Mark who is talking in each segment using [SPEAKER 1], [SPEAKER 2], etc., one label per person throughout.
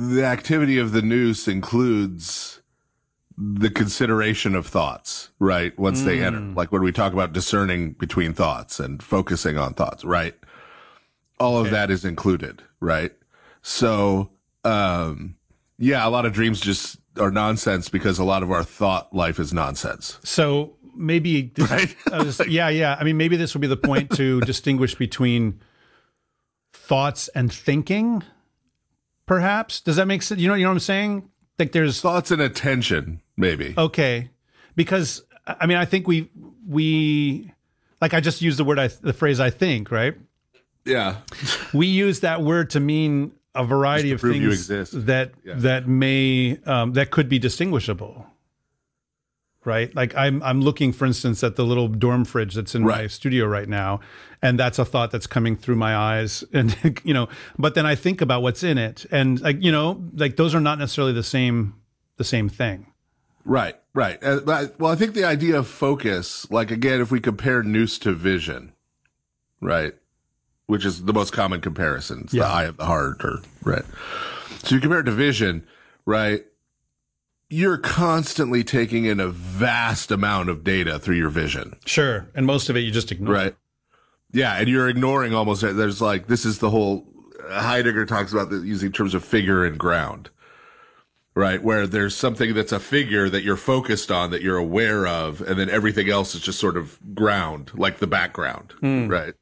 [SPEAKER 1] the activity of the nous includes the consideration of thoughts, right? Once they enter, like when we talk about discerning between thoughts and focusing on thoughts, right? All of that is included, right? So, yeah, a lot of dreams just are nonsense because a lot of our thought life is nonsense.
[SPEAKER 2] So maybe,
[SPEAKER 1] Right?
[SPEAKER 2] yeah. I mean, maybe this will be the point to distinguish between thoughts and thinking, perhaps. Does that make sense? You know what I'm saying? Like there's
[SPEAKER 1] Thoughts and attention, maybe.
[SPEAKER 2] okay, because I mean, I think we like I just used the phrase "I think," right?
[SPEAKER 1] Yeah.
[SPEAKER 2] We use that word to mean a variety
[SPEAKER 1] Just
[SPEAKER 2] of
[SPEAKER 1] to prove you
[SPEAKER 2] things
[SPEAKER 1] exist.
[SPEAKER 2] that may that could be distinguishable, right? Like I'm looking, for instance, at the little dorm fridge that's in my studio right now, and that's a thought that's coming through my eyes, and but then I think about what's in it, and like those are not necessarily the same thing.
[SPEAKER 1] Right. Well, I think the idea of focus, like again, if we compare nous to vision, right, which is the most common comparison, it's the eye of the heart, right. So you compare it to vision, right? You're constantly taking in a vast amount of data through your vision.
[SPEAKER 2] Sure, and most of it you just ignore.
[SPEAKER 1] Right. Yeah, and you're ignoring almost. There's like this is the whole Heidegger talks about using terms of figure and ground. Right, where there's something that's a figure that you're focused on, that you're aware of, and then everything else is just sort of ground, like the background, right?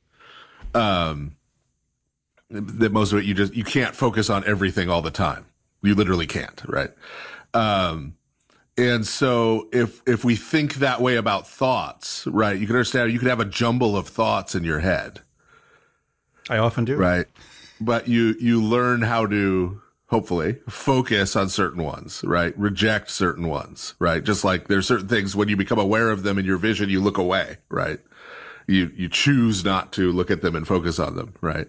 [SPEAKER 1] That most of it you can't focus on everything all the time. You literally can't, right? And so if we think that way about thoughts, right, you can understand you can have a jumble of thoughts in your head.
[SPEAKER 2] I often do.
[SPEAKER 1] Right, but you learn how to, hopefully, focus on certain ones, right? Reject certain ones, right? Just like there's certain things when you become aware of them in your vision, you look away, right? You choose not to look at them and focus on them, right?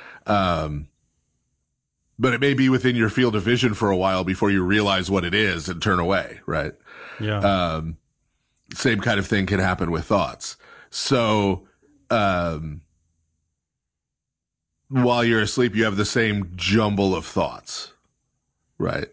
[SPEAKER 1] But it may be within your field of vision for a while before you realize what it is and turn away, right?
[SPEAKER 2] Yeah.
[SPEAKER 1] Same kind of thing can happen with thoughts. So, while you're asleep, you have the same jumble of thoughts. Right.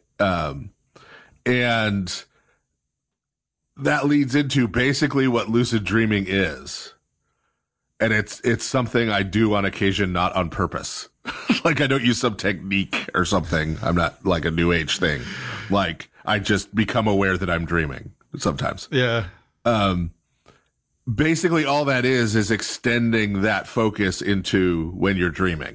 [SPEAKER 1] And that leads into basically what lucid dreaming is. And it's something I do on occasion, not on purpose. Like I don't use some technique or something. I'm not like a new age thing. Like I just become aware that I'm dreaming sometimes.
[SPEAKER 2] Yeah.
[SPEAKER 1] Basically all that is extending that focus into when you're dreaming.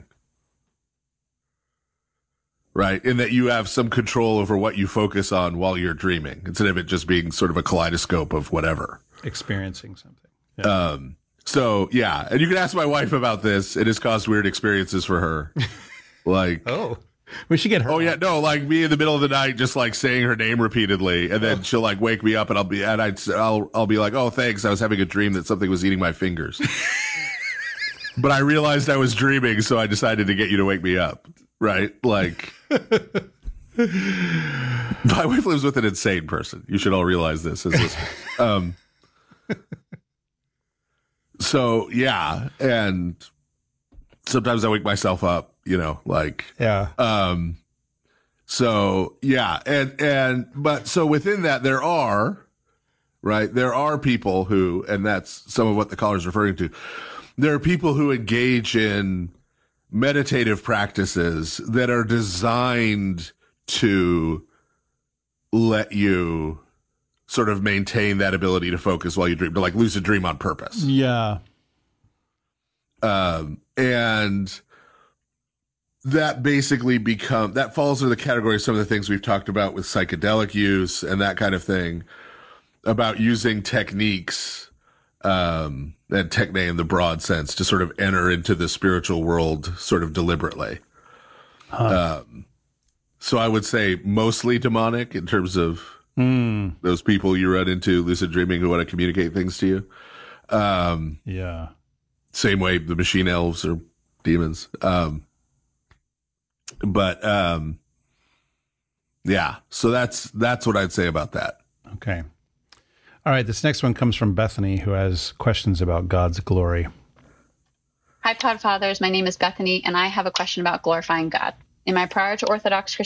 [SPEAKER 1] Right, in that you have some control over what you focus on while you're dreaming, instead of it just being sort of a kaleidoscope of whatever.
[SPEAKER 2] Experiencing something. Yeah.
[SPEAKER 1] So, yeah, and you can ask my wife about this. It has caused weird experiences for her. Like,
[SPEAKER 2] we should get her.
[SPEAKER 1] Oh, yeah, no, like me in the middle of the night, just like saying her name repeatedly, and then she'll like wake me up, and I'll be like, oh, thanks, I was having a dream that something was eating my fingers. But I realized I was dreaming, so I decided to get you to wake me up. Right? Like, my wife lives with an insane person. You should all realize this as listeners. So, yeah. And sometimes I wake myself up, like.
[SPEAKER 2] Yeah.
[SPEAKER 1] So, yeah. But so within that, there are people who, and that's some of what the caller's referring to. There are people who engage in meditative practices that are designed to let you sort of maintain that ability to focus while you dream, to like lucid dream on purpose.
[SPEAKER 2] Yeah.
[SPEAKER 1] And that basically that falls into the category of some of the things we've talked about with psychedelic use and that kind of thing, about using techniques, and techne in the broad sense, to sort of enter into the spiritual world sort of deliberately. So I would say mostly demonic in terms of those people you run into lucid dreaming who want to communicate things to you.
[SPEAKER 2] Yeah.
[SPEAKER 1] Same way the machine elves or demons. Yeah. So that's what I'd say about that.
[SPEAKER 2] Okay. All right, this next one comes from Bethany, who has questions about God's glory.
[SPEAKER 3] Hi, Pod Fathers. My name is Bethany, and I have a question about glorifying God. In my prior to Orthodox